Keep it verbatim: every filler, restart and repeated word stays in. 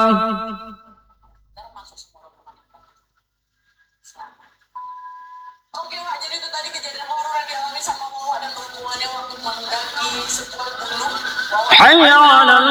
Oke, Wak, jadi itu tadi kejadian horor yang dialami sama Wawa dan teman-temannya waktu mendaki sebuah gunung. حي على